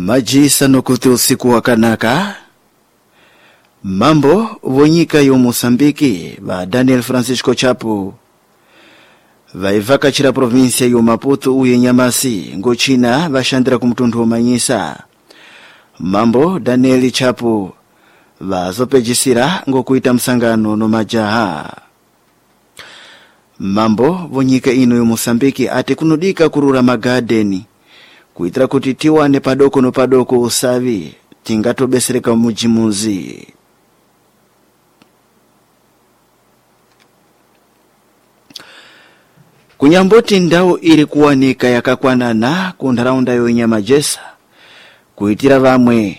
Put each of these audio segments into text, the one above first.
Majisa nokuti usiku wakanaka. Mambo vonyika yo Mosambiki va Daniel Francisco Chapo vaivaka chira provincia yo Maputo uye Nyamasi ngochina vashandira kumutundu manyisa. Mambo Daniel Chapo vazopejisira ngokuita msangano no majaha. Mambo vonyika ino yo Mosambiki ati kunudika kurura magadeni kuitira kuti tiwane padoko no padoko usavi tingatobesereka mujimuzi. Kunyamboti ndau iri kuwanika yakakwanana ku ntaraunda yo Nyamajesa kuitira vamwe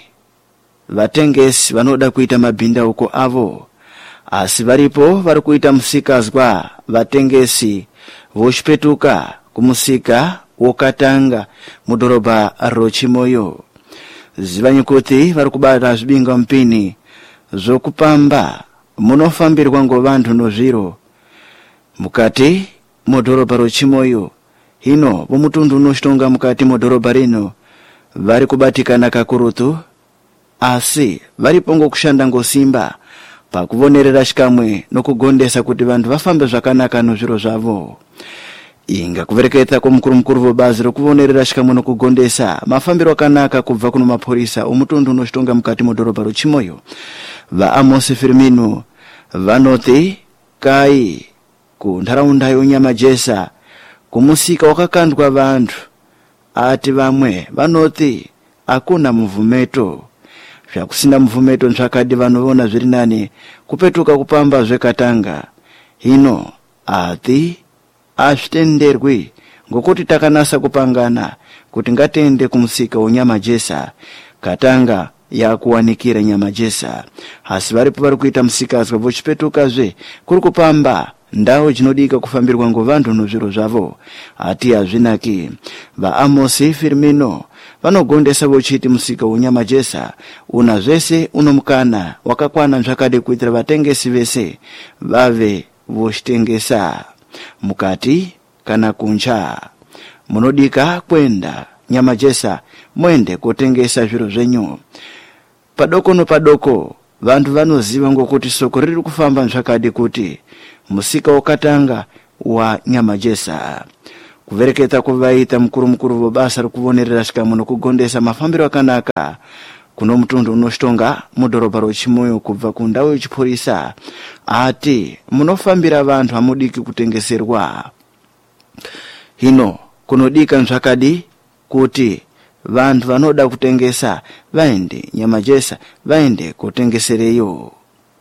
vatengesi vanoda kuita mabinda uko avo, asi varipo vari kuita musikazwa vatengesi vochipetuka kumusika wokatanga mudhorobha rochimoyo. Zivanyi kuti vari kubata zvibinga mpini zvokupamba munofambirwa ngo vantu nozviro mukati mudhorobha rochimoyo. Hino vomutundu unochitonga mukati mudhorobha rino vari kubatikana kakurutu, asi varipo ngokushanda ngosimba pakuvonerera chikamwe nokugondesa kuti vantu vafambe zvakanaka nozviro zvavo. Inga kuvereketa kwa mkuru vobazi rokuvonerera chikamwe nokugondesa mafambiro akanaka kubva kuno mapurisa omutundu unochitonga mukati mudhorobha rochimoyo va Amos Firmino vanoti kai ku ntaraunda yo Nyamajesa kumusika wakakandwa vantu, ati vamwe vanoti akuna mvumeto. Zvakusina mvumeto nzvakadi vanovona zviri nani kupetuka kupamba zvekatanga. Hino ati azvitenderwi ngokuti takanasa kupangana kuti ngatende kumusika weNyamajesa katanga yakuwanikira Nyamajesa, asi varipo vari kuita musikazwa vochipetukazve kuri kupamba ndau dzinodika kufambirwa ngovantu nozviro zvavo. Ati azvinaki. Va Amos Firmino vanogondesa vochiti musika weNyamajesa una zvese unomukana wakakwana nzvakade kuitira vatengesi vese vave vochitengesa mukati kana kunja. Munodika kwenda Nyamajesa mwende kotengesa zviro zvenyu padoko no padoko. Vantu vanoziva ngokuti soko riri kufamba nzvakade kuti musika wakatanga wa Nyamajesa. Kuvereketa kuvaita mkuru vobasa rokuvonerera chikamwe nokugondesa mafambiro akanaka kuno mutundu unochitonga mudhorobha rochimoyo kubva ku ndau yechipurisa. Ati munofambira vantu hamudiki kutengeserwa. Hino kunodika nzvakadi kuti vantu vanoda kutengesa vaende Nyamajesa vaende kutengesereyo.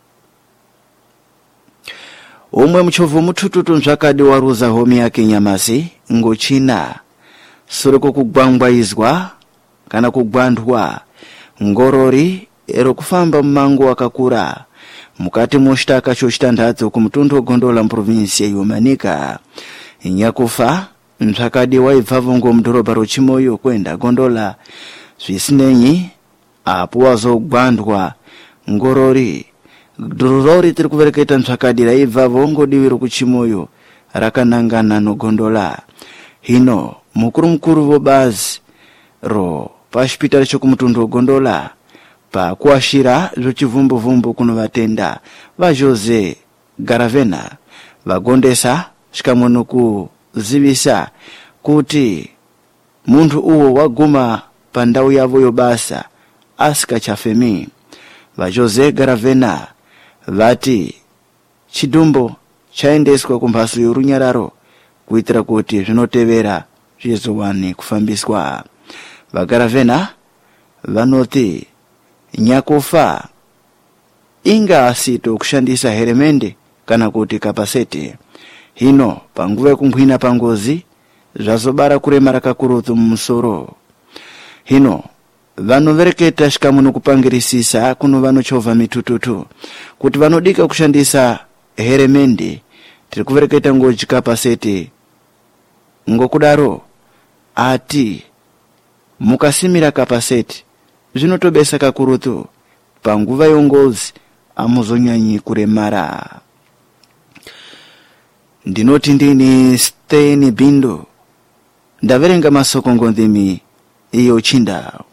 Umwe mchovu mutututu nzvakadi waruza homi yake Nyamasi ngochina sure kugwangwaizwa kana kugwandwa ngorori ero kufamba mumango wakakura mukati moshitaka chochitandatso kumutundu wogondola muprovinsi yoManika. Nyakufa nzvakadi waibvavo ngomudhorobha rochimoyo kwenda gondola zvisinenyi apo wazogwandwa ngorori. Rori tiri kuvereketa nzvakadi raibvavo ngodiwiro kuchimoyo rakanangana nogondola. Hino mukuru vobazi ro pachipitari chokumutundu wogondola pakuashira zvochivumbu kuno vatenda va Jose Garavena vagondesa chikamwe nokuzivisa kuti muntu uwo waguma pandau yavo yobasa asikachafemi. Va Jose Garavena vati chidumbo chaendeswa kumbatso yorunyararo kuitira kuti zvinotevera zvizowani kufambiswa. VaGaravena vanoti Nyakufa inga asito kushandisa heremende kana kuti kapasete. Hino panguva yekungwina pangozi zvazobara kurema rakakurutu mumusoro. Hino vanovereketa chikamwe nokupangirisisa kuno vanochovha mitututu kuti vanodika kushandisa heremende tiri kuvereketa ngochikapasete. Ngokudaro ati mukasimira kapasete zvinotobesa kakurutu panguva yongozi amuzonyanyi kuremara. Ndinoti ndini Steni Bindo ndaverenga masoko ngondimi iyo chindao.